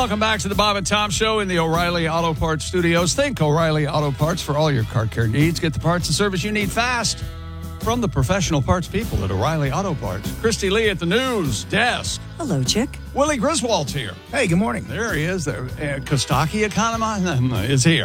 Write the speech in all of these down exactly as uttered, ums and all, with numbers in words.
Welcome back to the Bob and Tom Show in the O'Reilly Auto Parts Studios. Think O'Reilly Auto Parts for all your car care needs. Get the parts and service you need fast from the professional parts people at O'Reilly Auto Parts. Christy Lee at the news desk. Hello, Chick. Willie Griswold's here. Hey, good morning. There he is. There, uh, Kostaki Economy is here.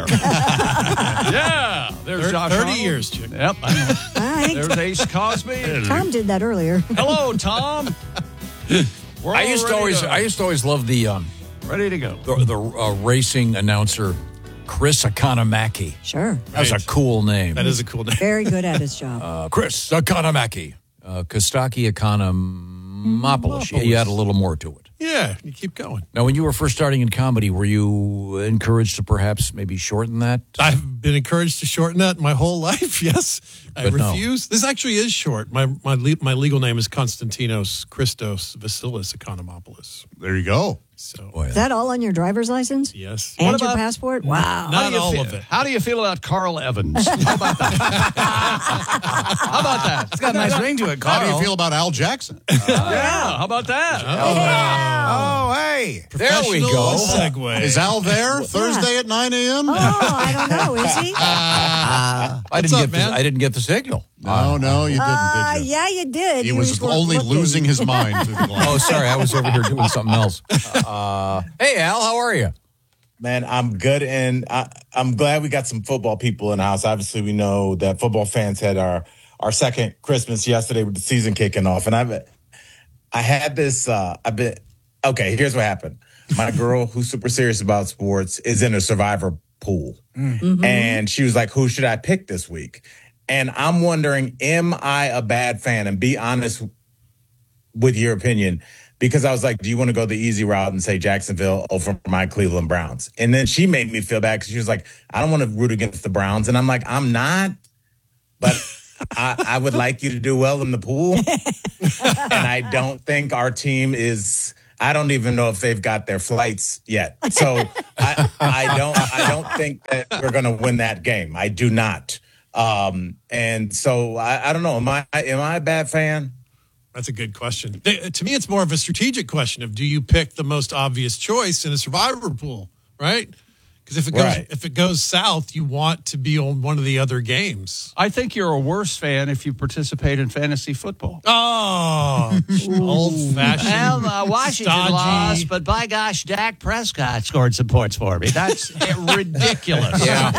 Yeah. There's Josh thirty Arnold. years, Chick. Yep. I know. Hi. There's Ace Cosby. Tom did that earlier. Hello, Tom. We're I all used to ready always, to- I used to always love the um, ready to go. the, the uh, racing announcer, Chris Economaki. Sure. That was Right. a cool name. That is a cool name. Very good at his job. uh, Chris Economaki, uh, Kostaki Economopoulos. You, you had a little more to it. Yeah, you keep going. Now, when you were first starting in comedy, were you encouraged to perhaps maybe shorten that? I've been encouraged to shorten that my whole life. Yes, I But no. refuse. This actually is short. My my le- my legal name is Konstantinos Christos Vasilis Economopoulos. There you go. So Boy, Is that all on your driver's license? yes, And What your about- passport? Wow. How not do you all feel, of it. How do you feel about Carl Evans? How about that? How about that? It's got a nice ring to it, Carl. How do you feel about Al Jackson? Yeah, how about that? Oh, hey. there we go. Segue. Is Al there Thursday at nine a.m.? Oh, I don't know. Is he? I didn't up, get the, man? I didn't get the signal. No, no, you didn't, Uh, did you? yeah, you did. He You was just weren't only looking. losing his mind through the glass. Oh, sorry, I was over here doing something else. Uh, hey, Al, how are you? Man, I'm good, and I, I'm glad we got some football people in the house. Obviously, we know that football fans had our our second Christmas yesterday with the season kicking off, and I've I had this. Uh, I've been okay. Here's what happened. My girl, who's super serious about sports, is in a survivor pool, Mm-hmm. and she was like, "Who should I pick this week?" And I'm wondering, am I a bad fan? And be honest with your opinion. Because I was like, do you want to go the easy route and say Jacksonville over my Cleveland Browns? And then she made me feel bad because she was like, I don't want to root against the Browns. And I'm like, I'm not, but I, I would like you to do well in the pool. And I don't think our team is, I don't even know if they've got their flights yet. So I, I don't, I don't think that we're going to win that game. I do not. Um, and so I, I don't know. Am I, am I a bad fan? That's a good question. They, to me, it's more of a strategic question of do you pick the most obvious choice in a survivor pool, right? Because if it goes Right. if it goes south, you want to be on one of the other games. I think you're a worse fan if you participate in fantasy football. Oh, old fashioned. Well, uh, Washington stodgy. lost, but by gosh, Dak Prescott scored some points for me. That's ridiculous. Yeah.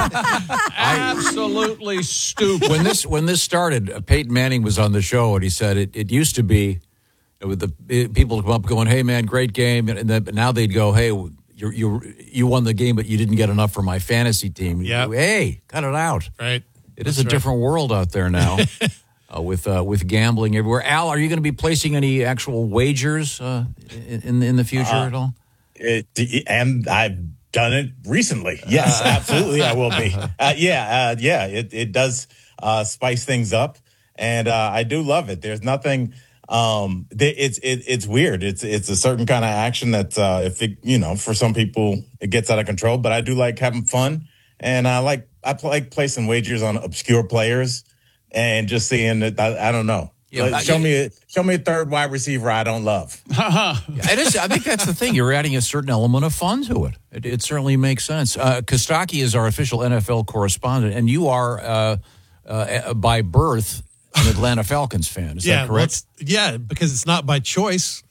Absolutely stupid. when this when this started, uh, Peyton Manning was on the show, and he said it, it used to be uh, with the uh, people would come up going, "Hey, man, great game," and then but now they'd go, "Hey, you you you won the game, but you didn't get enough for my fantasy team." Yep. You go, hey, cut it out. Right. It is That's a right. different world out there now. Uh, with uh, with gambling everywhere. Al, are you going to be placing any actual wagers uh, in in the future Uh, at all? It, and I've done it recently. Yes, absolutely, I will be. Uh, yeah, uh, yeah, it, it does uh, spice things up, and uh, I do love it. There's nothing. Um, th- it's it, it's weird. It's it's a certain kind of action that uh, if it, you know, for some people it gets out of control. But I do like having fun, and I like I like placing wagers on obscure players and just seeing that. I, I don't know. Yeah, Like, I- show me a, show me a third wide receiver I don't love. It is. I think that's the thing. You're adding a certain element of fun to it. It, it certainly makes sense. Uh, Kostaki is our official N F L correspondent, and you are, uh, uh, by birth, an Atlanta Falcons fan. Is yeah, that well, correct? it's- yeah, because it's not by choice.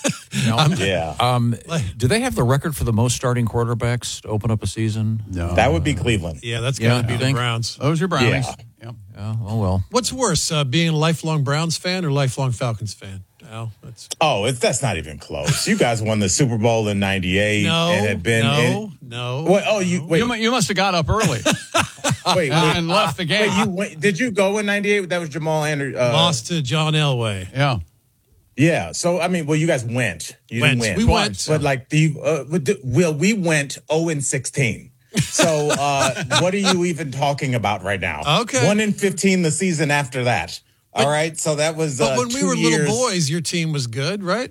No? Yeah, Um, do they have the record for the most starting quarterbacks to open up a season? No. that would be Cleveland. Yeah, that's Yeah, got to be you the think? Browns. Those are brownies. Yeah. Yep. Yeah, oh, well. What's worse, uh, being a lifelong Browns fan or lifelong Falcons fan? Al, that's Oh, it's that's not even close. You guys won the Super Bowl in ninety-eight no, and had been no, in, no. Wait, oh, you wait, You, mu- you must have got up early wait, wait, and left the game. wait, you wait, did you go in ninety-eight? That was Jamal Anderson. Uh, Lost to John Elway. yeah. Yeah. So I mean, well, you guys went. You Went. didn't win. We went. But like the uh, but the- well, we went zero and sixteen. So uh, what are you even talking about right now? Okay. one and fifteen the season after that. All right. So that was. But uh, when we two were years. little boys, your team was good, right?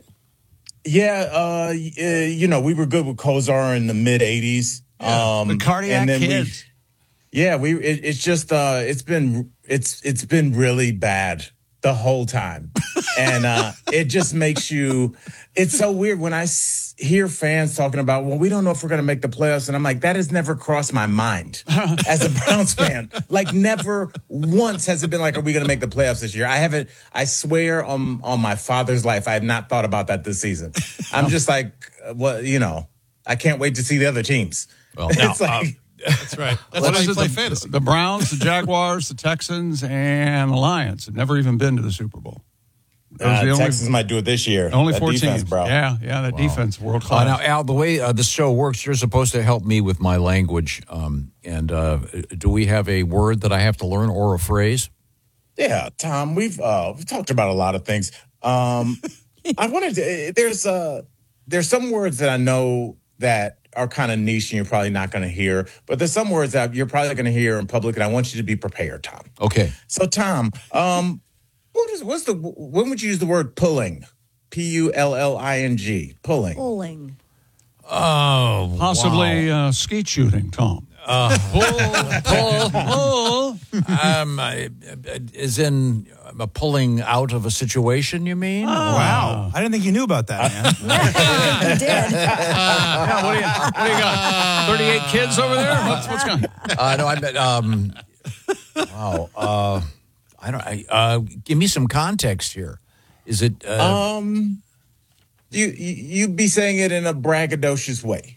Yeah. Uh, y- uh, you know, we were good with Kozar in the mid eighties. Yeah, um, the cardiac and then we- kids. Yeah, we. It, it's just. Uh, it's been. It's. It's been really bad the whole time. And uh, it just makes you, it's so weird when I s- hear fans talking about, well, we don't know if we're going to make the playoffs. And I'm like, that has never crossed my mind as a Browns fan. Like never once has it been like, are we going to make the playoffs this year? I haven't, I swear on, on my father's life, I have not thought about that this season. I'm just like, well, you know, I can't wait to see the other teams. Well, It's now, like, That's right. That's What why is you it? play The, fantasy. the Browns, the Jaguars, the Texans, and the Lions have never even been to the Super Bowl. Those are uh, the only, Texas might do it this year. only That four defense, teams. bro. Yeah, yeah, that defense, world Uh, class. now, Al, the way uh, this show works, you're supposed to help me with my language. Um, and uh, do we have a word that I have to learn or a phrase? Yeah, Tom, we've uh, we've talked about a lot of things. Um, I wanted to. There's uh, there's some words that I know that are kind of niche and you're probably not going to hear, but there's some words that you're probably going to hear in public, and I want you to be prepared, Tom. Okay. So, Tom, um, what is what's the when would you use the word pulling? P U L L I N G, pulling. Bowling. Oh, Possibly uh, skeet shooting, Tom. Uh, pull, pull, pull. Um, I- is in uh, pulling out of a situation, you mean? Wow. I didn't think you knew about that, man. You did. Yeah, what do you, what do you got? thirty-eight kids over there? What's, what's going on? Uh, no, I bet. Um, wow. Uh, I don't. I, uh, give me some context here. Is it? Uh, Um, you you you'd be saying it in a braggadocious way.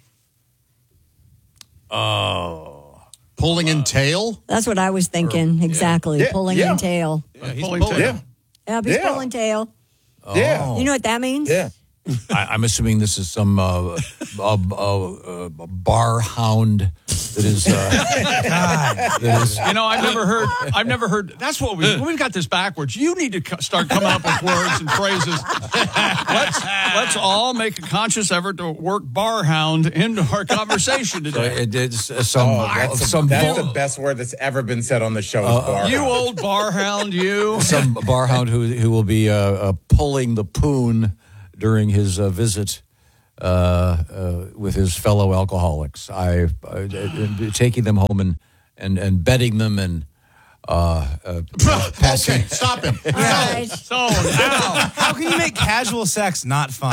oh, Pulling in tail? That's what I was thinking. Exactly. Yeah, Pulling yeah. in tail. Yeah, he's Pulling pulling. tail. Yeah, Yeah, he's Yeah. pulling tail. yeah, You know what that means? yeah. I, I'm assuming this is some uh, uh, uh, uh, bar hound that is. Uh, that is You know, I've never heard. I've never heard. That's what we we've got this backwards. You need to co- start coming up with words and phrases. Let's let's all make a conscious effort to work bar hound into our conversation today. it, it's uh, some Oh, that's, some that's bull- the best word that's ever been said on the show. is bar You hound. old bar hound, you. some bar hound who who will be uh, uh, pulling the poon during his uh, visit uh, uh, with his fellow alcoholics. I uh, uh, taking them home and and and bedding them and uh, uh, passing. Okay, stop him. All right. So now How can you make casual sex not fun?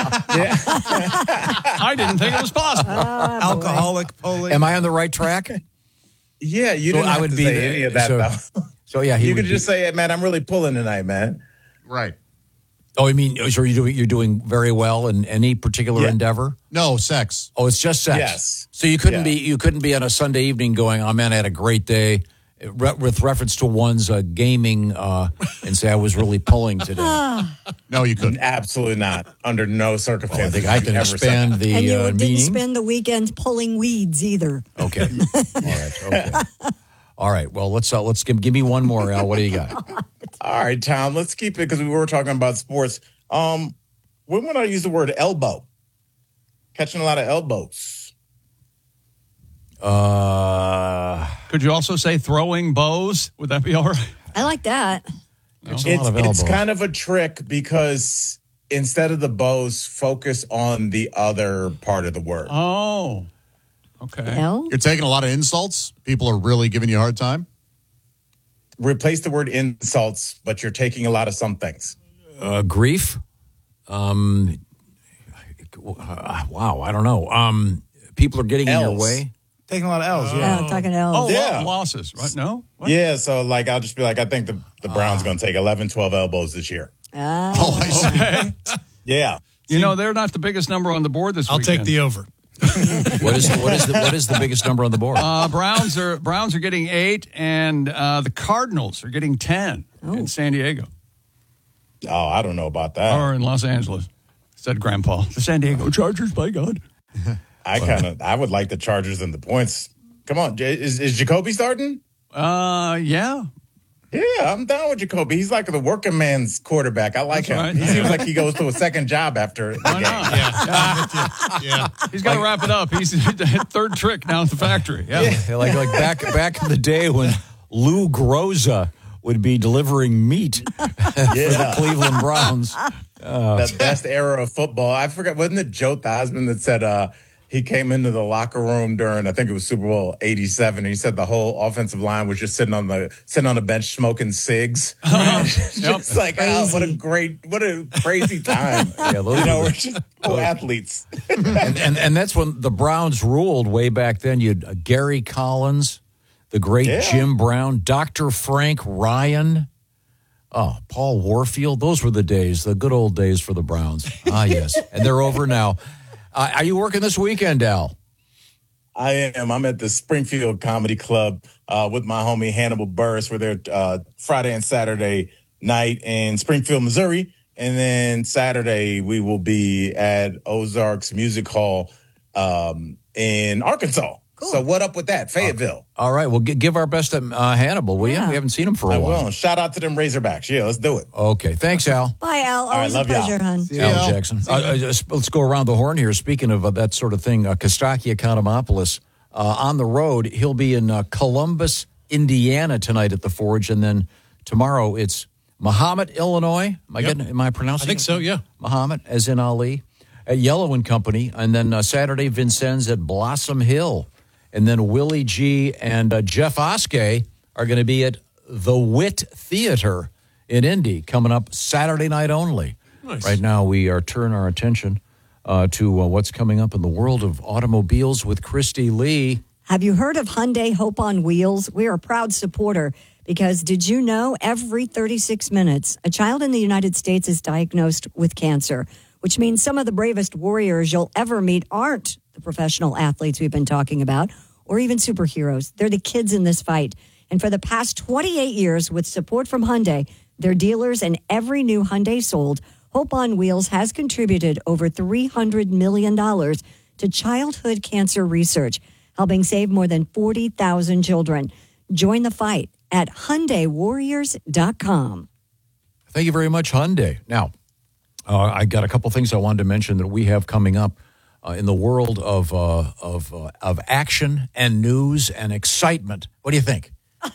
I didn't think it was possible. Alcoholic, polling. Am I on the right track? Yeah, you So didn't I have would to be say the- any of that so- though. So yeah, he You would could be- just say, "Man, I'm really pulling tonight, man." Right. Oh, I mean, so you're doing you're doing very well in any particular Yeah. endeavor? No, sex. Oh, it's just sex. Yes. So you couldn't Yeah. be you couldn't be on a Sunday evening going, "Oh man, I had a great day," re- with reference to one's uh, gaming, uh, and say, "I was really pulling today." No, you couldn't. Absolutely not. Under no I circumstances. think I could can you ever say expand that. the And you uh, didn't meaning. spend the weekend pulling weeds either. Okay. All right. Okay. All right. Well, let's uh, let's give, give me one more, Al. What do you got? All right, Tom. Let's keep it because we were talking about sports. Um, when would I use the word elbow? Catching a lot of elbows. Uh, Could you also say throwing bows? Would that be all right? I like that. there's a It's, lot of it's elbows. kind of a trick because instead of the bows, focus on the other part of the word. Oh, okay. L? You're taking a lot of insults. People are really giving you a hard time. Replace the word insults, but you're taking a lot of some things. uh, grief. Um, uh, wow. I don't know. Um, people are getting in your L's. way. Taking a lot of L's, yeah. Yeah, I'm talking L. Oh, Yeah. lo- losses, right? No? What? Yeah, so like I'll just be like, I think the, the Browns going to take eleven, twelve elbows this year. Ah. Oh, I see. Okay. Yeah. You know, they're not the biggest number on the board this I'll weekend. take the over. What is what is the what is the biggest number on the board? Uh, Browns are Browns are getting eight, and uh, the Cardinals are getting ten in San Diego Oh, I don't know about that. or in Los Angeles. Said Grandpa. The San Diego Chargers, by God. I kind of, I would like the Chargers and the points. Come on, J- is, is Jacoby starting? Uh, yeah. Yeah, I'm down with Jacoby. He's like the working man's quarterback. I like That's him. right. He seems like he goes to a second job after the Why game. not? Yeah. yeah. He's got to wrap it up. He's third trick now at the factory. Yeah. like like back back in the day when Lou Groza would be delivering meat for the Cleveland Browns. The best era of football. I forgot, wasn't it Joe Theismann that said, uh, he came into the locker room during, I think it was Super Bowl eighty-seven. And he said the whole offensive line was just sitting on the sitting on the bench smoking cigs. Just Yep. like, oh, what a great, what a crazy time. Yeah, those you know, were we're the- just pro athletes. and, and and that's when the Browns ruled way back then. You had uh, Gary Collins, the great Yeah. Jim Brown, Doctor Frank Ryan, oh, Paul Warfield. Those were the days, the good old days for the Browns. Ah, yes. And they're over now. Uh, are you working this weekend, Al? I am. I'm at the Springfield Comedy Club uh, with my homie Hannibal Burris. We're there uh, Friday and Saturday night in Springfield, Missouri. And then Saturday, we will be at Ozarks Music Hall um, in Arkansas. Cool. So what up with that? Fayetteville. All right. Well, g- give our best to uh, Hannibal, will Yeah. you? We haven't seen him for a I while. will. Shout out to them Razorbacks. Yeah, let's do it. Okay. Thanks, Al. Bye, Al. right, Always love a y'all. pleasure, hon. Yeah. Al Jackson. Uh, uh, just- let's go around the horn here. Speaking of uh, that sort of thing, uh, Kostaki Economopoulos uh, on the road. He'll be in uh, Columbus, Indiana tonight at the Forge, and then tomorrow it's Mahomet, Illinois. Am I Yep. getting? Am I pronouncing? I think it? so, yeah. Mahomet, as in Ali, at Yellow and Company, and then uh, Saturday Vincennes at Blossom Hill, and then Willie G and uh, Jeff Oskey are going to be at the Wit Theater in Indy coming up Saturday night only. Nice. Right now, we are turning our attention uh, to uh, what's coming up in the world of automobiles with Christy Lee. Have you heard of Hyundai Hope on Wheels? We're a proud supporter because did you know every thirty-six minutes, a child in the United States is diagnosed with cancer, which means some of the bravest warriors you'll ever meet aren't the professional athletes we've been talking about or even superheroes. They're the kids in this fight. And for the past twenty-eight years, with support from Hyundai, their dealers, and every new Hyundai sold, Hope on Wheels has contributed over three hundred million dollars to childhood cancer research, helping save more than forty thousand children. Join the fight at Hyundai Warriors dot com. Thank you very much, Hyundai. Now, uh, I got a couple things I wanted to mention that we have coming up uh, in the world of uh, of uh, of action and news and excitement. What do you think?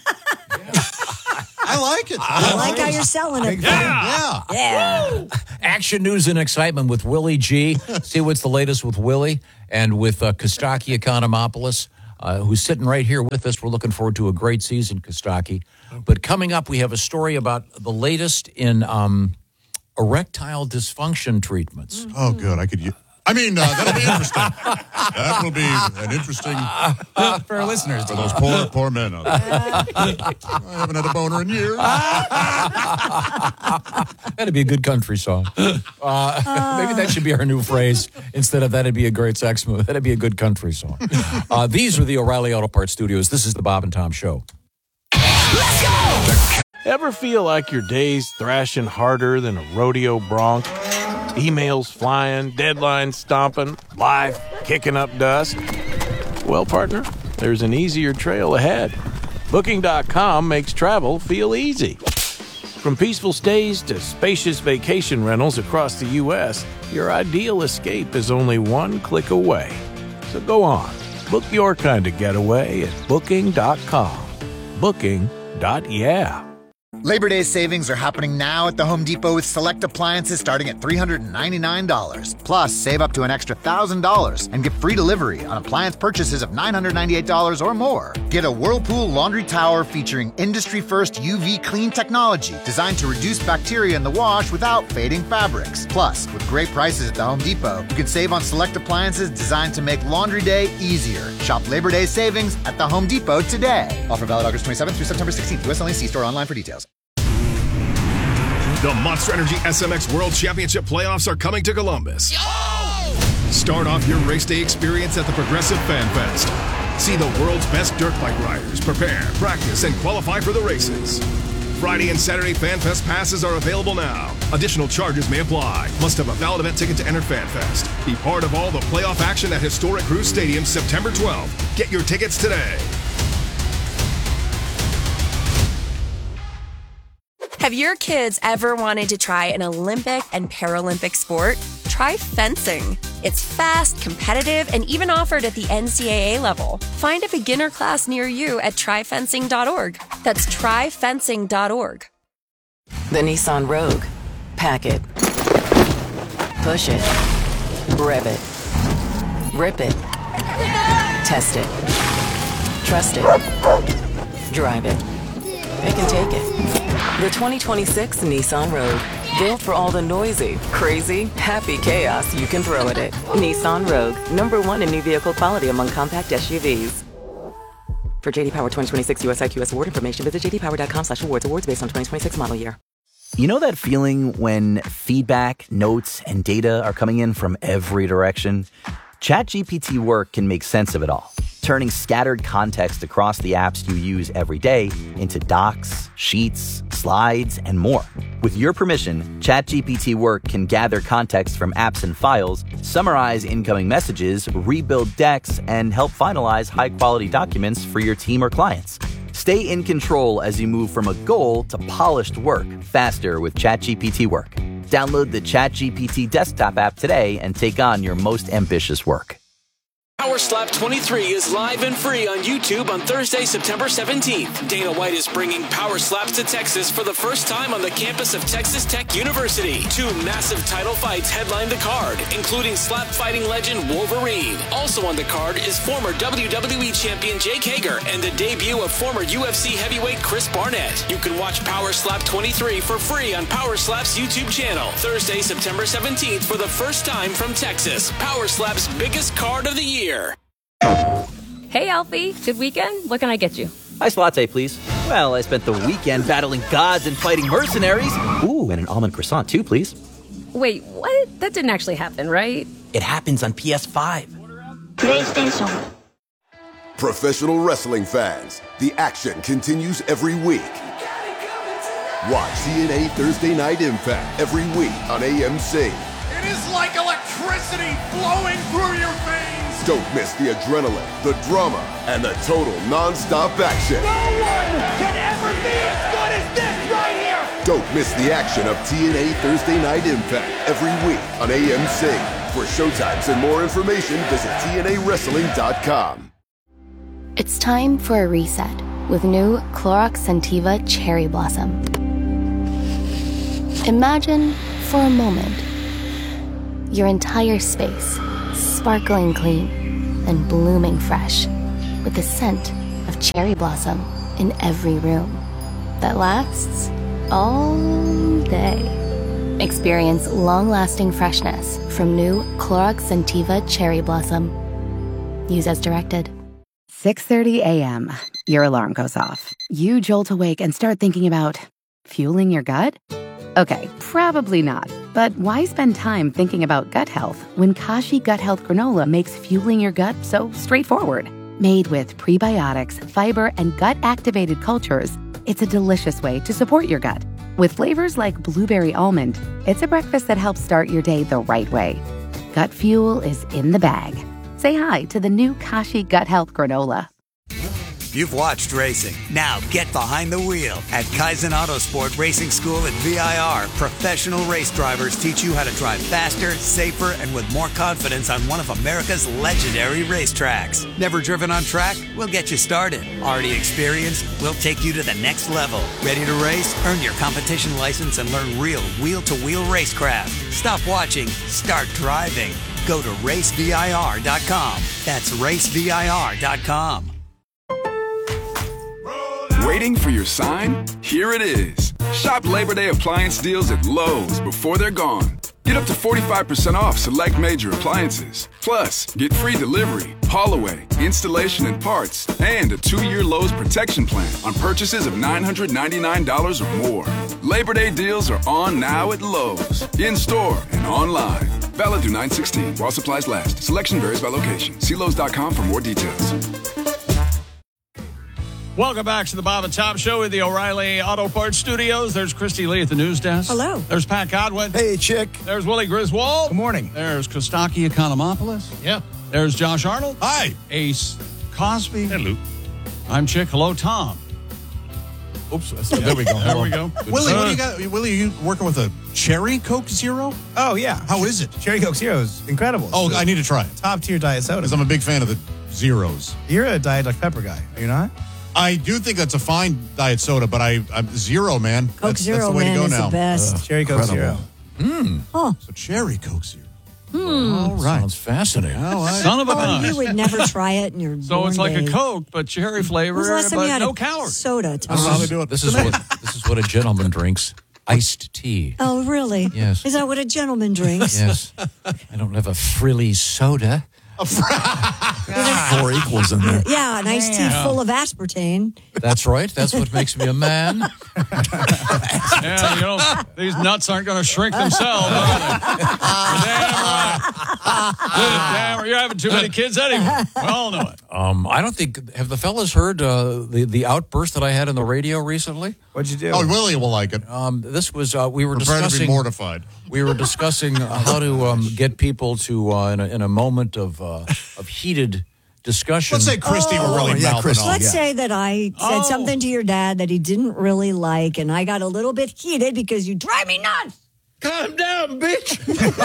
I like it. I like how you're selling it. Yeah. Yeah. Action news and excitement with Willie G. See what's the latest with Willie and with uh, Kostaki Economopoulos, uh, who's sitting right here with us. We're looking forward to a great season, Kostaki. But coming up, we have a story about the latest in um, erectile dysfunction treatments. Oh, good. I could use. I mean, uh, that'll be interesting. That will be an interesting For our listeners. for those poor, poor men. out there. I haven't had a boner in years. That'd be a good country song. Uh, maybe that should be our new phrase. Instead of that'd be a great sex move. That'd be a good country song. Uh, these are the O'Reilly Auto Parts Studios. This is the Bob and Tom Show. Ever feel like your day's thrashing harder than a rodeo bronc? Emails flying, deadlines stomping, life kicking up dust? Well, partner, there's an easier trail ahead. Booking dot com makes travel feel easy. From peaceful stays to spacious vacation rentals across the U S, your ideal escape is only one click away. So go on, book your kind of getaway at Booking dot com. Booking. Dot yeah. Labor Day savings are happening now at the Home Depot with select appliances starting at three hundred ninety-nine dollars. Plus, save up to an extra one thousand dollars and get free delivery on appliance purchases of nine hundred ninety-eight dollars or more. Get a Whirlpool laundry tower featuring industry-first U V clean technology designed to reduce bacteria in the wash without fading fabrics. Plus, with great prices at the Home Depot, you can save on select appliances designed to make laundry day easier. Shop Labor Day savings at the Home Depot today. Offer valid August twenty-seventh through September sixteenth. U S only. See store online for details. The Monster Energy S M X World Championship playoffs are coming to Columbus. Start off your race day experience at the Progressive Fan Fest. See the world's best dirt bike riders prepare, practice, and qualify for the races. Friday and Saturday Fan Fest passes are available now. Additional charges may apply. Must have a valid event ticket to enter Fan Fest. Be part of all the playoff action at historic Cruz Stadium September twelfth. Get your tickets today. Have your kids ever wanted to try an Olympic and Paralympic sport? Try fencing. It's fast, competitive, and even offered at the N C double A level. Find a beginner class near you at try fencing dot org. That's try fencing dot org. The Nissan Rogue. Pack it. Push it. Rev it. Rip it. Test it. Trust it. Drive it. It can take it. The twenty twenty-six Nissan Rogue. Built for all the noisy, crazy, happy chaos you can throw at it. Nissan Rogue. Number one in new vehicle quality among compact S U Vs. For J D Power twenty twenty-six U S I Q S award information, visit j d power dot com slash awards. Awards based on twenty twenty-six model year. You know that feeling when feedback, notes, and data are coming in from every direction? ChatGPT Work can make sense of it all, turning scattered context across the apps you use every day into docs, sheets, slides, and more. With your permission, ChatGPT Work can gather context from apps and files, summarize incoming messages, rebuild decks, and help finalize high-quality documents for your team or clients. Stay in control as you move from a goal to polished work faster with ChatGPT Work. Download the ChatGPT desktop app today and take on your most ambitious work. Power Slap twenty-three is live and free on YouTube on Thursday, September seventeenth. Dana White is bringing Power Slaps to Texas for the first time on the campus of Texas Tech University. Two massive title fights headline the card, including slap fighting legend Wolverine. Also on the card is former W W E champion Jake Hager and the debut of former U F C heavyweight Chris Barnett. You can watch Power Slap twenty-three for free on Power Slap's YouTube channel. Thursday, September seventeenth for the first time from Texas. Power Slap's biggest card of the year. Hey, Alfie. Good weekend? What can I get you? Iced latte, please. Well, I spent the weekend battling gods and fighting mercenaries. Ooh, and an almond croissant, too, please. Wait, what? That didn't actually happen, right? It happens on P S five. PlayStation. Professional wrestling fans, the action continues every week. Watch T N A Thursday Night Impact every week on A M C. It is like electricity flowing through your veins. Don't miss the adrenaline, the drama, and the total non-stop action. No one can ever be as good as this right here. Don't miss the action of T N A Thursday Night Impact every week on A M C. For showtimes and more information, visit T N A wrestling dot com. It's time for a reset with new Clorox Scentiva Cherry Blossom. Imagine for a moment your entire space sparkling clean and blooming fresh with the scent of cherry blossom in every room that lasts all day. Experience long-lasting freshness from new Clorox Scentiva Cherry Blossom. Use as directed. six thirty a.m. Your alarm goes off. You jolt awake and start thinking about fueling your gut? Okay, probably not. But why spend time thinking about gut health when Kashi Gut Health Granola makes fueling your gut so straightforward? Made with prebiotics, fiber, and gut-activated cultures, it's a delicious way to support your gut. With flavors like blueberry almond, it's a breakfast that helps start your day the right way. Gut fuel is in the bag. Say hi to the new Kashi Gut Health Granola. You've watched racing. Now get behind the wheel. At Kaizen Autosport Racing School at V I R, professional race drivers teach you how to drive faster, safer, and with more confidence on one of America's legendary racetracks. Never driven on track? We'll get you started. Already experienced? We'll take you to the next level. Ready to race? Earn your competition license and learn real wheel-to-wheel racecraft. Stop watching. Start driving. Go to race V I R dot com. That's race V I R dot com. Waiting for your sign? Here it is. Shop Labor Day appliance deals at Lowe's before they're gone. Get up to forty-five percent off select major appliances. Plus, get free delivery, haul away, installation and parts, and a two-year Lowe's protection plan on purchases of nine hundred ninety-nine dollars or more. Labor Day deals are on now at Lowe's, in-store and online. Valid through nine sixteen while supplies last. Selection varies by location. See Lowe's dot com for more details. Welcome back to the Bob and Tom Show in the O'Reilly Auto Parts Studios. There's Christy Lee at the news desk. Hello. There's Pat Godwin. Hey, Chick. There's Willie Griswold. Good morning. There's Kostaki Economopoulos. Yeah. There's Josh Arnold. Hi. Ace Cosby. Hello. I'm Chick. Hello, Tom. Oops. So there we go. There we go. Willie, what do you got? Willie, are you working with a Cherry Coke Zero? Oh, yeah. How is it? Cherry Coke Zero is incredible. Oh, So, I need to try it. top tier diet soda. Because I'm a big fan of the zeros. You're a Diet Doctor Pepper guy, are you not? I do think that's a fine diet soda, but I, I'm zero, man. Coke that's, Zero, that's the way man, to go is now. the best. Cherry Coke incredible. Zero. Hmm. Oh, So cherry Coke Zero. Hmm. All right. Sounds fascinating. Son of a Oh, gun. you would never try it in your So born it's like days. a Coke, but cherry flavor, When's the last time but you had no a calories. soda, Tom? This is, this is what this is what a gentleman drinks. Iced tea. Oh, really? Yes. Is that what a gentleman drinks? Yes. I don't have a frilly soda. Four equals in there. Yeah, an iced tea Yeah. full of aspartame. That's right. That's what makes me a man. Yeah, you know, these nuts aren't going to shrink themselves, are they? Damn right. Damn right. You're having too many kids anyway. We all know it. Um, I don't think. Have the fellas heard uh, the the outburst that I had on the radio recently? What'd you do? Oh, Willie will like it. Um, this was uh, we were Prepare to be discussing. mortified. We were discussing how to um, get people to uh, in, a, in a moment of uh, of heated discussion. Let's say Christy were really yeah, mouthing Christy. off. Let's say that I said Oh. something to your dad that he didn't really like, and I got a little bit heated because you drive me nuts. Calm down, bitch.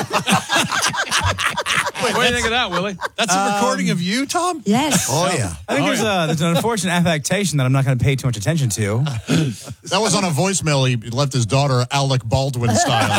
What do you think of that, Willie? That's a recording of you, Tom? Yes. Oh, yeah. I think there's, a, there's an unfortunate affectation that I'm not going to pay too much attention to. That was on a voicemail he left his daughter Alec Baldwin style.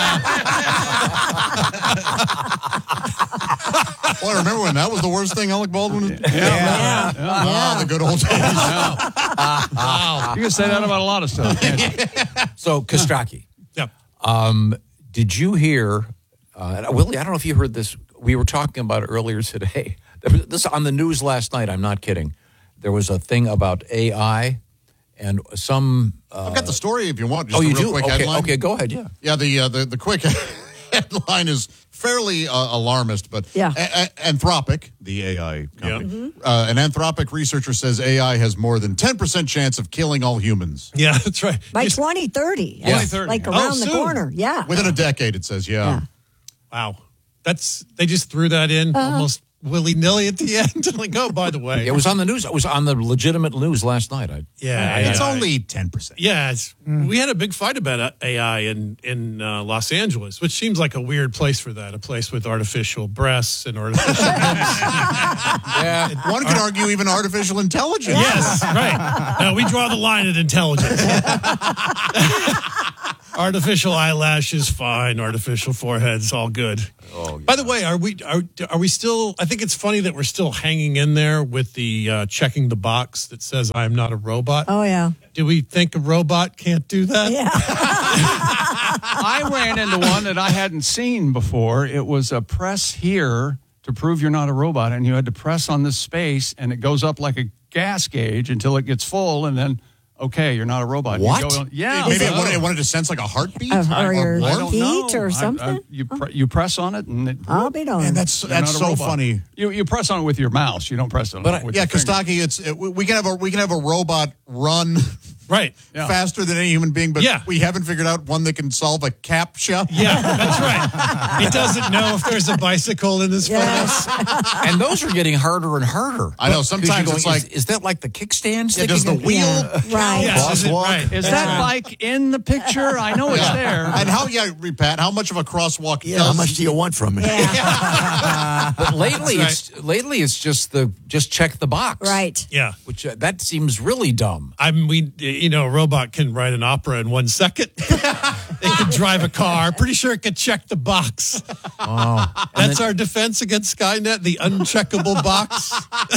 Boy, remember when that was the worst thing Alec Baldwin? Yeah. Yeah. Ah, the good old days. Wow. You can say that about a lot of stuff. can't you? So, Kostaki, Yep. um, did you hear, uh, and Willie, I don't know if you heard this. We were talking about it earlier today. This on the news last night. I'm not kidding. There was a thing about A I and some. Uh, I've got the story if you want. Just oh, a you real do? quick Okay, headline. okay, go ahead. Yeah. Yeah, the uh, the the quick headline is fairly uh, alarmist, but Yeah. a- a- Anthropic, the A I company, Mm-hmm. uh, an Anthropic researcher says A I has more than ten percent chance of killing all humans Yeah, that's right. By Just- twenty thirty. Yeah. It's Like Oh, around the soon. corner. Yeah. within a decade. It says, yeah. Yeah. Wow. That's they just threw that in Uh-huh. almost willy-nilly at the end. Like, oh, by the way. It was on the news. It was on the legitimate news last night. I, Yeah, It's yeah. only ten percent. Yeah, it's, we had a big fight about A I in in uh, Los Angeles, which seems like a weird place for that. A place with artificial breasts and artificial. yeah. One could argue even artificial intelligence. Yes, right. No, we draw the line at intelligence. Artificial eyelashes, fine. Artificial foreheads, all good. Oh, By the way, are we are are we still? I think it's funny that we're still hanging in there with the uh, checking the box that says "I'm not a robot." Oh, yeah. Do we think a robot can't do that? Yeah. I ran into one that I hadn't seen before. It was a press here to prove you're not a robot, and you had to press on this space, and it goes up like a gas gauge until it gets full, and then, okay, you're not a robot. You What? go on- yeah. Maybe it so- wanted, it wanted to sense like a heartbeat Of or your what? I don't heat know. or I- something? I- you, pre- you press on it, and it, I'll be darned. And that's you're that's not a so robot. funny. You you press on it with your mouse. You don't press on But it I- with Yeah, your finger. Kostaki, it's it, we we can have a we can have a robot run Right. Yeah. faster than any human being, but Yeah. we haven't figured out one that can solve a CAPTCHA. Yeah, that's right. He doesn't know if there's a bicycle in his Yes. furnace. And those are getting harder and harder. I know, 'Cause sometimes you're going, it's like- is, is that like the kickstand? Yeah, does the sticking in- wheel Yeah. Right. Yes, is it right? Is That's that right. bike in the picture? I know it's Yeah. there. And how, yeah, Pat, how much of a crosswalk Yeah, does how much do you want from me? But lately, That's it's lately it's just the just check the box. Right. Yeah. Which uh, that seems really dumb. I mean, we, you know, a robot can write an opera in one second. It can drive a car. Pretty sure it could check the box. Oh, That's our defense against Skynet, the uncheckable box.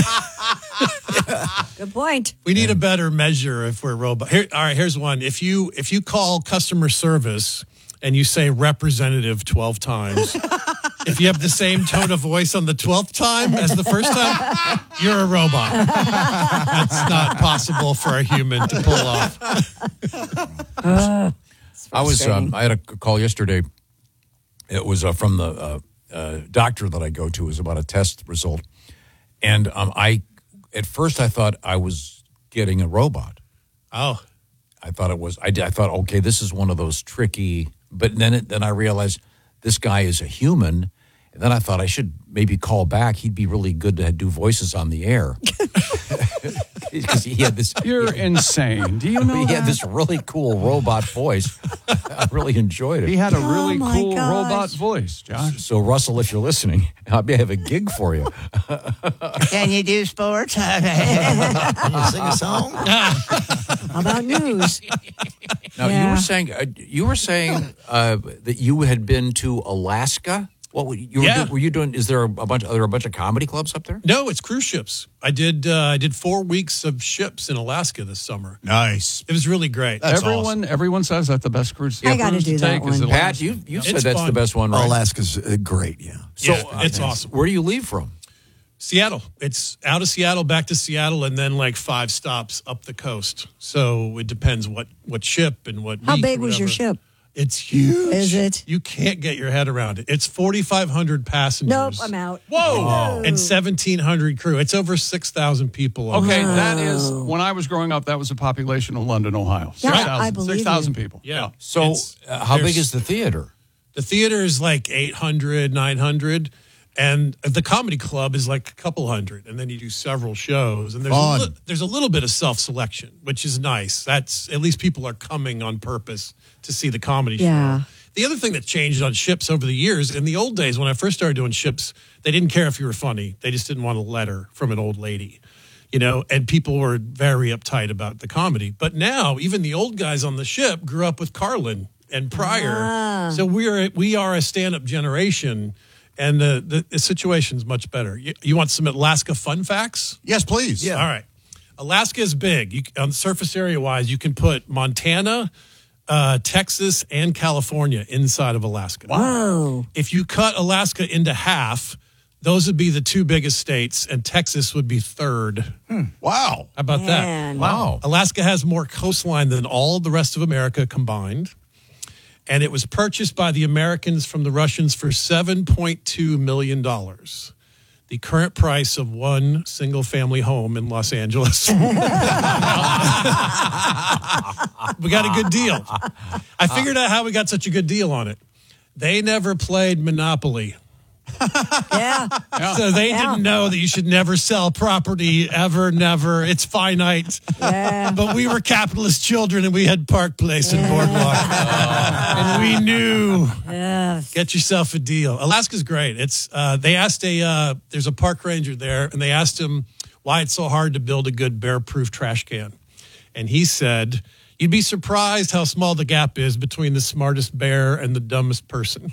Good point. We need a better measure if we're robot. Here, all right, here's one. If you if you call customer service and you say representative twelve times, if you have the same tone of voice on the twelfth time as the first time, you're a robot. That's not possible for a human to pull off. Uh, I was frustrating. um, I had a call yesterday. It was uh, from the uh, uh, doctor that I go to. It was about a test result, and um, I at first I thought I was getting a robot. Oh, I thought it was. I, did- I thought, okay, this is one of those tricky. But then it, then I realized this guy is a human. And then I thought I should maybe call back. He'd be really good to do voices on the air. Because he had this. You're insane. Do you know He had that? this really cool robot voice. I really enjoyed it. He had a Oh, really my cool gosh. robot voice, Josh. So, Russell, if you're listening, I may have a gig for you. Can you do sports? Can you sing a song? How about news? Now, you Yeah. were saying uh, you were saying uh, that you had been to Alaska. What were you, Yeah. were, do- were you doing? Is there a bunch? Are there a bunch of comedy clubs up there? No, it's cruise ships. I did uh, I did four weeks of ships in Alaska this summer. Nice. It was really great. That's everyone, awesome. everyone says that's the best cruise. I gotta cruise do to that take one. is Pat, Alaska. you you It's said that's fun. the best one, right? Alaska's uh, great, yeah. So So, uh, it's awesome. Where do you leave from? Seattle. It's out of Seattle, back to Seattle, and then like five stops up the coast. So it depends what, what ship and what. How week big or was your whatever. ship? It's huge. Is it? You can't get your head around it. It's forty-five hundred passengers. Nope, I'm out. Whoa! And seventeen hundred crew. It's over six thousand people. on Okay, board. that is, when I was growing up, that was the population of London, Ohio. Yeah, six I thousand believe six thousand you. people. Yeah. So, It's- uh, how big there's- is the theater? The theater is like eight hundred, nine hundred. And the comedy club is like a couple hundred, and then you do several shows, and there's a Fun. li- there's a little bit of self selection, which is nice. That's at least people are coming on purpose to see the comedy Yeah. show. The other thing that changed on ships over the years, in the old days when I first started doing ships, they didn't care if you were funny; they just didn't want a letter from an old lady, you know. And people were very uptight about the comedy. But now, even the old guys on the ship grew up with Carlin and Pryor, Ah. so we are we are a stand up generation. And the, the, the situation's much better. You, you want some Alaska fun facts? Yes, please. Yeah. All right. Alaska is big. You, on surface area wise, you can put Montana, uh, Texas, and California inside of Alaska. Whoa. If you cut Alaska into half, those would be the two biggest states, and Texas would be third. Wow. How about Man. that? Wow. Alaska has more coastline than all the rest of America combined. And it was purchased by the Americans from the Russians for seven point two million dollars. The current price of one single family home in Los Angeles. We got a good deal. I figured out how we got such a good deal on it. They never played Monopoly. Yeah. So they Yeah. didn't know that you should never sell property ever, never. It's finite. Yeah. But we were capitalist children and we had Park Place and Boardwalk. And we knew, Yeah. get yourself a deal. Alaska's great. It's uh, they asked a uh, there's a park ranger there, and they asked him why it's so hard to build a good bear-proof trash can. And he said, you'd be surprised how small the gap is between the smartest bear and the dumbest person.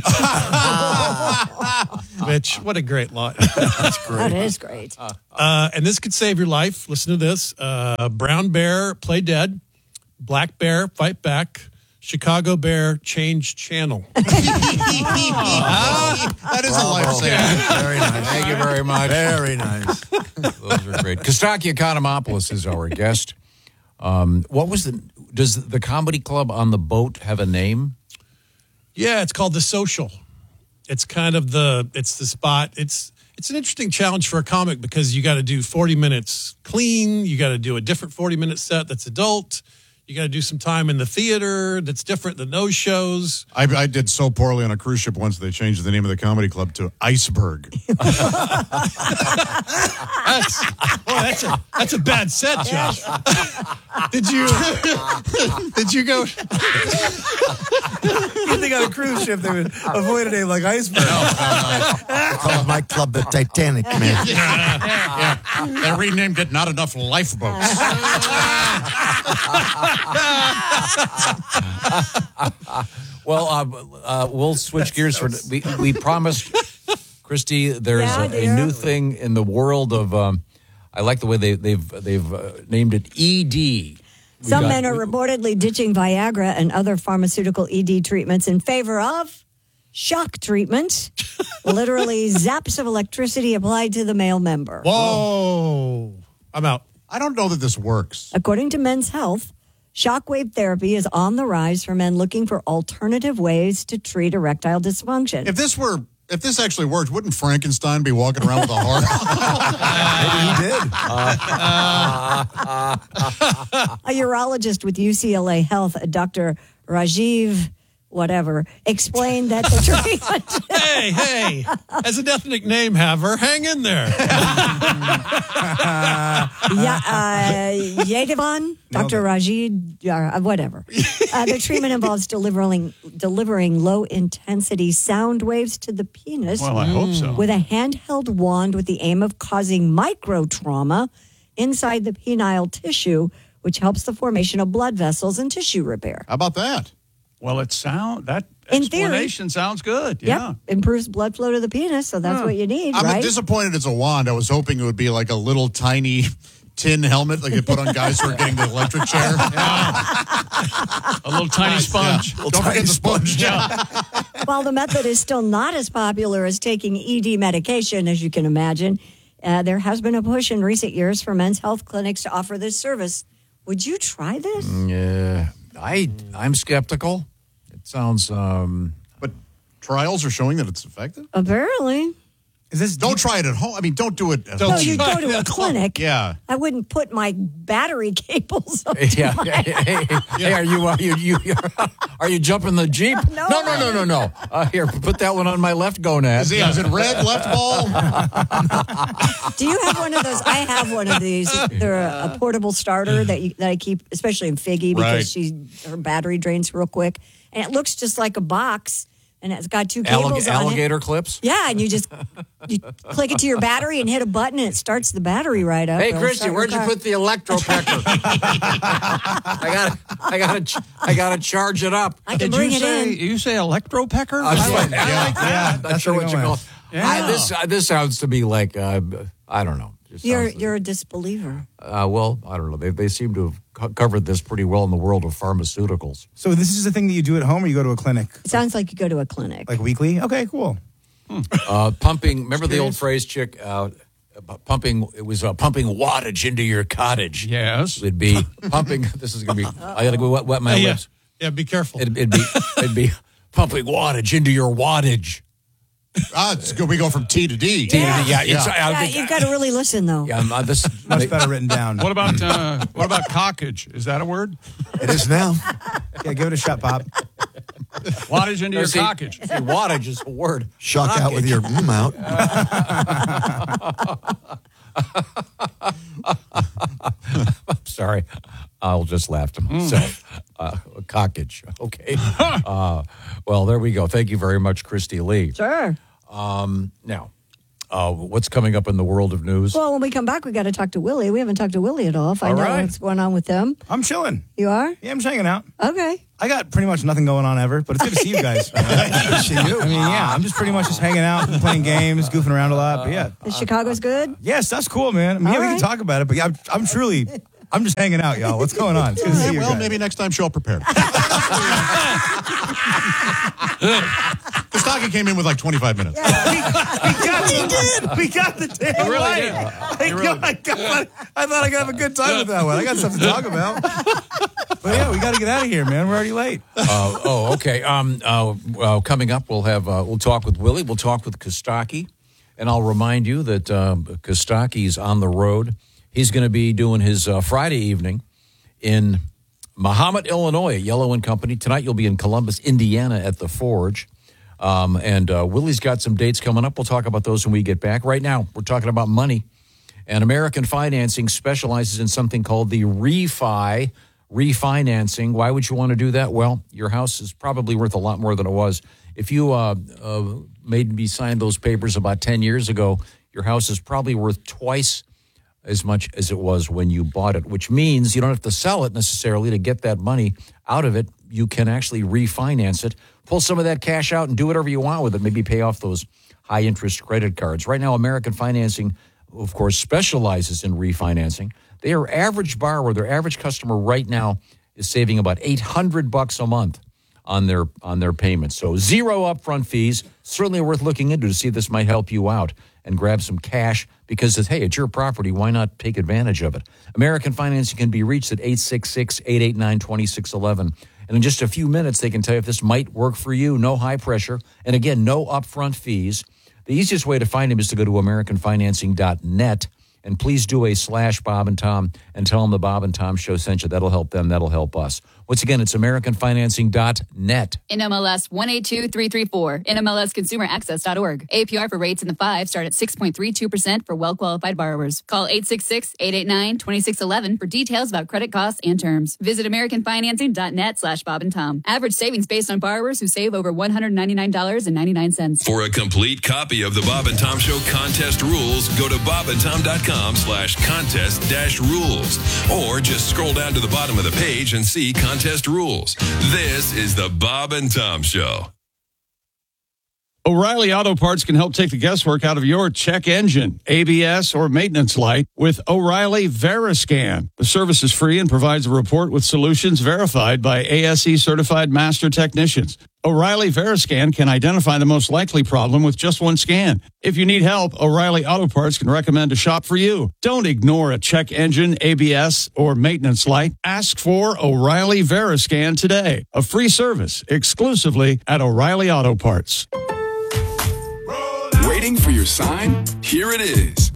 Mitch, what a great line. That's great. That is great. Uh, and this could save your life. Listen to this. Uh, brown bear, play dead. Black bear, fight back. Chicago bear, change channel. That is a lifesaver. Very nice. Thank you very much. Very nice. Those are great. Kostaki Economopoulos is our guest. Um, what was the? Does the comedy club on the boat have a name? Yeah, it's called The Social. It's kind of the, it's the spot. It's it's an interesting challenge for a comic because you got to do forty minutes clean. You got to do a different forty minute set that's adult. You got to do some time in the theater that's different than those shows. I, I did so poorly on a cruise ship once they changed the name of the comedy club to Iceberg. That's, boy, that's a that's a bad set, Josh. Did you did you go? You think on a cruise ship they would avoid a name like Iceberg? They called my club the Titanic, man. Yeah. They renamed it Not Enough Lifeboats. Well, uh, uh, we'll switch gears for we we promised Christy. There's Yeah, a, a dear. new thing in the world of. Um, I like the way they, they've they've uh, named it E D. We Some got- men are reportedly ditching Viagra and other pharmaceutical E D treatments in favor of shock treatment. Literally zaps of electricity applied to the male member. Whoa, I'm out. I don't know that this works. According to Men's Health, shockwave therapy is on the rise for men looking for alternative ways to treat erectile dysfunction. If this were, if this actually worked, wouldn't Frankenstein be walking around with a heart? A Maybe he did. urologist with U C L A Health, Doctor Rajiv, whatever, explained that the treatment. Hey, hey, as an ethnic name haver, hang in there. Yeah, uh, Yadavan, Doctor Rajid, uh, whatever. Uh, the treatment involves delivering delivering low intensity sound waves to the penis. Well, I hope so. With a handheld wand with the aim of causing micro trauma inside the penile tissue, which helps the formation of blood vessels and tissue repair. How about that? Well, it sound that In theory. explanation sounds good. Yeah. Yep. Improves blood flow to the penis, so that's Huh. what you need, I'm right? disappointed it's a wand. I was hoping it would be like a little tiny tin helmet like you put on guys who are getting the electric chair. A little tiny sponge. Yeah. Don't forget the sponge. Yeah. While the method is still not as popular as taking E D medication, as you can imagine, uh, there has been a push in recent years for men's health clinics to offer this service. Would you try this? Yeah, I I'm skeptical. It sounds. Um, but trials are showing that it's effective. Apparently. Is this? Don't try it at home. I mean, don't do it. At No, home. you go to a clinic. Yeah. I wouldn't put my battery cables up to yeah. my... Hey, hey, hey, are you are you, you are you jumping the Jeep? No, no, no, no, no. no. Uh, here, put that one on my left gonad. Is it, is it red left ball? Do you have one of those? I have one of these. They're a, a portable starter that you, that I keep, especially in Figgy, because Right. she her battery drains real quick, and it looks just like a box, and it's got two Allig- cables on it. alligator clips. Yeah, and you just you click it to your battery and hit a button, and it starts the battery right up. Hey, It'll Christy, start your where'd you car. put the electropecker? I got, I got to, I got to charge it up. I can Did bring you it say in. you say electropecker? I I like yeah, that. yeah, Not that's sure what what I'm you going call. with. I, this uh, this sounds to be like uh, I don't know. Just You're sounds- you're a disbeliever. uh, well, I don't know. They they seem to have co- covered this pretty well in the world of pharmaceuticals. So this is a thing that you do at home, or you go to a clinic It sounds like you go to a clinic. like weekly? Okay, cool. Uh, pumping. Remember the old phrase, chick? Uh, pumping. It was uh, pumping wattage into your cottage. Yes. It'd be pumping. This is gonna be. I gotta go wet, wet my Hey, yeah. lips. Yeah, be careful. It'd, it'd be. It'd be pumping wattage into your wattage. Ah, it's good. We go from T to D. T to D, yeah, it's- I Yeah, think- you've got to really listen, though. Yeah, um, uh, this Much better written down. What about uh, what about cockage? Is that a word? It is now. Yeah, give it a shot, Bob. Wattage into your See, cockage. see, wattage is a word. Shock out with your mm out. I'm sorry. I'll just laugh to myself. Uh, cockage. Okay. Uh, well, there we go. Thank you very much, Christy Lee. Sure. Um, now, uh, what's coming up in the world of news? Well, when we come back, we got to talk to Willie. We haven't talked to Willie at all. Find All out right. what's going on with them. I'm chilling. You are? Yeah, I'm just hanging out. Okay. I got pretty much nothing going on ever, but it's good to see you guys. Good to see you. I mean, yeah, I'm just pretty much just hanging out and playing games, goofing around a lot. But yeah, Is Chicago's good? yes, that's cool, man. I mean, yeah, All we can right. talk about it, but yeah, I'm, I'm truly, I'm just hanging out, y'all. What's going on? It's good to see you Well, guys. maybe next time show up prepared. Kostaki came in with like twenty-five minutes. we got the, we got the damn You really right. did. I, You really got- I, got- I thought I could have a good time with that one. I got something to talk about. But yeah, we got to get out of here, man. We're already late. Uh, oh, okay. Um, uh, uh, coming up, we'll have uh, we'll talk with Willie. We'll talk with Kostaki, and I'll remind you that um, Kostaki's on the road. He's going to be doing his uh, Friday evening in Mahomet, Illinois, at Yellow and Company. Tonight, you'll be in Columbus, Indiana, at the Forge. Um, and uh, Willie's got some dates coming up. We'll talk about those when we get back. Right now, we're talking about money. And American Financing specializes in something called the refi, refinancing. Why would you want to do that? Well, your house is probably worth a lot more than it was. If you uh, uh, made me sign those papers about ten years ago, your house is probably worth twice as much as it was when you bought it, which means you don't have to sell it necessarily to get that money out of it. You can actually refinance it, pull some of that cash out and do whatever you want with it. Maybe pay off those high interest credit cards. Right now, American Financing, of course, specializes in refinancing. Their average borrower, their average customer right now is saving about eight hundred bucks a month on their on their payments. So zero upfront fees, certainly worth looking into to see if this might help you out and grab some cash because, it's, hey, it's your property. Why not take advantage of it? American Financing can be reached at eight six six, eight eight nine, two six one one. And in just a few minutes, they can tell you if this might work for you. No high pressure. And again, no upfront fees. The easiest way to find them is to go to american financing dot net. And please do a slash Bob and Tom and tell them the Bob and Tom show sent you. That'll help them. That'll help us. Once again, it's american financing dot net. N M L S one eight two three three four. N M L S consumer access dot org. A P R for rates in the five start at six point three two percent for well-qualified borrowers. Call eight six six, eight eight nine, two six one one for details about credit costs and terms. Visit american financing dot net slash Bob and Tom. Average savings based on borrowers who save over one hundred ninety-nine dollars and ninety-nine cents. For a complete copy of the Bob and Tom Show contest rules, go to bob and tom dot com. com slash contest dash rules. Or just scroll down to the bottom of the page and see contest rules. This is the Bob and Tom Show. O'Reilly Auto Parts can help take the guesswork out of your check engine, A B S, or maintenance light with O'Reilly Veriscan. The service is free and provides a report with solutions verified by A S E certified master technicians. O'Reilly Veriscan can identify the most likely problem with just one scan. If you need help, O'Reilly Auto Parts can recommend a shop for you. Don't ignore a check engine, A B S, or maintenance light. Ask for O'Reilly Veriscan today. A free service exclusively at O'Reilly Auto Parts. Waiting for your sign? Here it is.